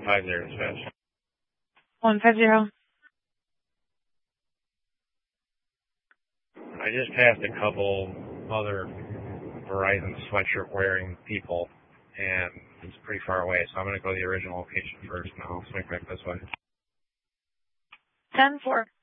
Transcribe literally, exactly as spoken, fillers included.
five zero dispatch. one five zero. I just passed a couple other Verizon sweatshirt wearing people, and it's pretty far away, so I'm going to go to the original location first, and I'll swing back this way. ten four.